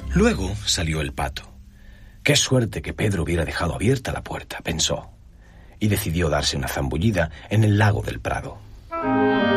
Luego salió el pato. Qué suerte que Pedro hubiera dejado abierta la puerta, pensó, y decidió darse una zambullida en el lago del Prado.